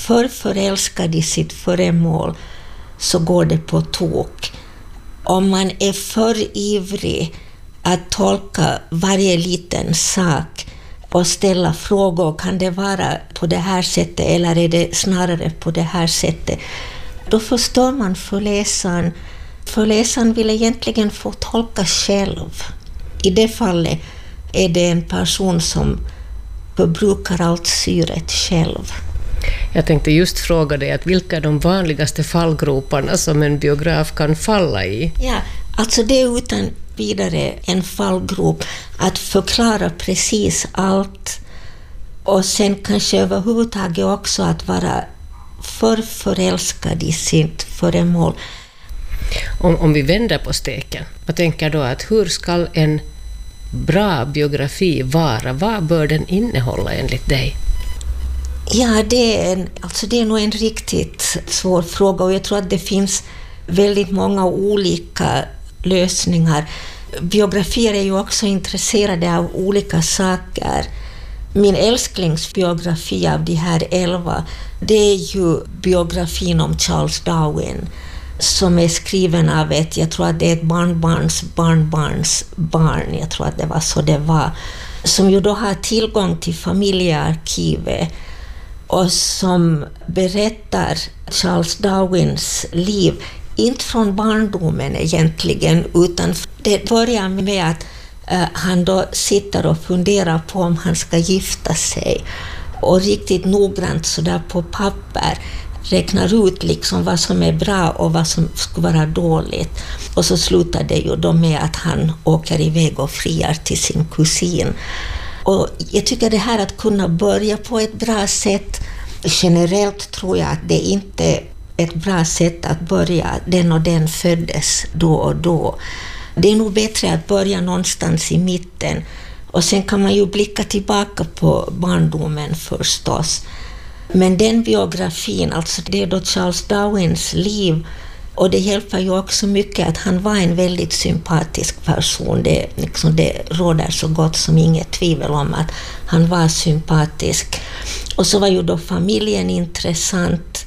för förälskad i sitt föremål så går det på tok. Om man är för ivrig att tolka varje liten sak och ställa frågor, kan det vara på det här sättet eller är det snarare på det här sättet? Då förstår man för läsaren. För läsaren vill egentligen få tolka själv. I det fallet är det en person som förbrukar allt syret själv. Jag tänkte just fråga dig att vilka är de vanligaste fallgroparna som en biograf kan falla i? Ja, alltså det är utan vidare en fallgrop att förklara precis allt och sen kanske överhuvudtaget också att vara för förälskad i sitt föremål. Om vi vänder på steken, jag tänker då att hur ska en bra biografi vara? Vad bör den innehålla enligt dig? Ja, det är nog en riktigt svår fråga och jag tror att det finns väldigt många olika lösningar. Biografier är ju också intresserade av olika saker. Min älsklingsbiografi av de här 11, det är ju biografin om Charles Darwin som är skriven av jag tror att det är ett barnbarns barn, jag tror att det var så det var, som ju då har tillgång till familjearkivet och som berättar Charles Darwins liv, inte från barndomen egentligen, utan det börjar med att han då sitter och funderar på om han ska gifta sig och riktigt noggrant så där på papper räknar ut liksom vad som är bra och vad som skulle vara dåligt. Och så slutar det ju då med att han åker iväg och friar till sin kusin. Och jag tycker det här att kunna börja på ett bra sätt, generellt tror jag att det inte är ett bra sätt att börja, den och den föddes då och då. Det är nog bättre att börja någonstans i mitten och sen kan man ju blicka tillbaka på barndomen förstås. Men den biografin, alltså det är då Charles Darwins liv och det hjälper ju också mycket att han var en väldigt sympatisk person. Det råder så gott som inget tvivel om att han var sympatisk. Och så var ju då familjen intressant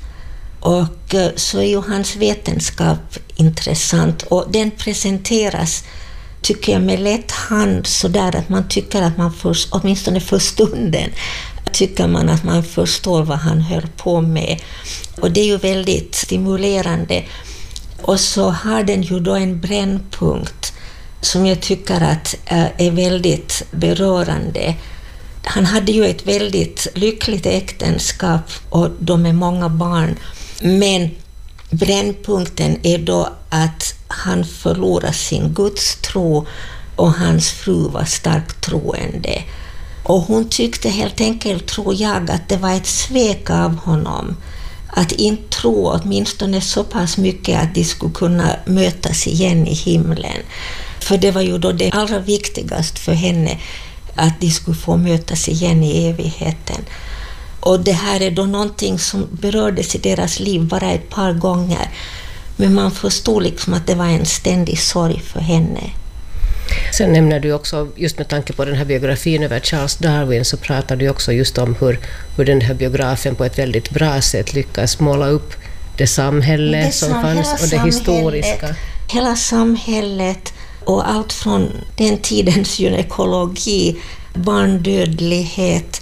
och så är ju hans vetenskap intressant och den presenteras tycker jag med lätt hand så där att man tycker att man åtminstone för stunden tycker man att man förstår vad han höll på med. Och det är ju väldigt stimulerande. Och så har den ju då en brännpunkt som jag tycker att är väldigt berörande. Han hade ju ett väldigt lyckligt äktenskap och de är många barn. Men brännpunkten är då att han förlorar sin gudstro och hans fru var starkt troende. Och hon tyckte helt enkelt, tror jag, att det var ett svek av honom att inte tro åtminstone så pass mycket att de skulle kunna mötas igen i himlen. För det var ju då det allra viktigaste för henne, att de skulle få mötas igen i evigheten. Och det här är då någonting som berördes i deras liv bara ett par gånger. Men man förstod liksom att det var en ständig sorg för henne. Sen nämner du också, just med tanke på den här biografin över Charles Darwin, så pratar du också just om hur den här biografen på ett väldigt bra sätt lyckas måla upp det samhälle som fanns och det historiska. Hela samhället och allt från den tidens gynekologi, barndödlighet,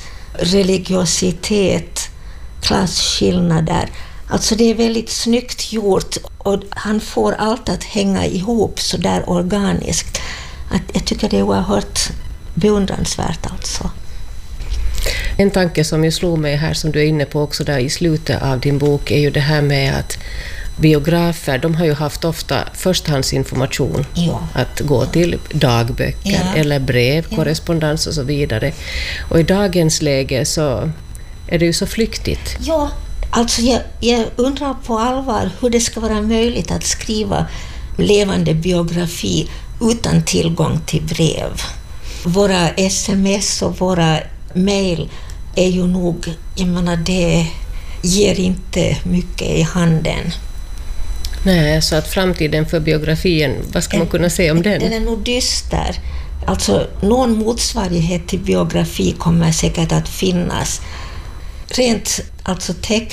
religiositet, klasskillnader. Alltså det är väldigt snyggt gjort och han får allt att hänga ihop så där organiskt. Jag tycker det är oerhört beundransvärt alltså. En tanke som jag slog mig här som du är inne på också där i slutet av din bok är ju det här med att biografer, de har ju haft ofta förstahandsinformation att gå till dagböcker eller brev, korrespondens och så vidare. Och i dagens läge så är det ju så flyktigt. Ja, alltså jag undrar på allvar hur det ska vara möjligt att skriva levande biografi utan tillgång till brev. Våra sms och våra mejl är ju nog, jag menar, det ger inte mycket i handen. Nej, så att framtiden för biografin, vad ska man kunna säga om den? Den är nog dyster. Alltså någon motsvarighet till biografi kommer säkert att finnas. Rent alltså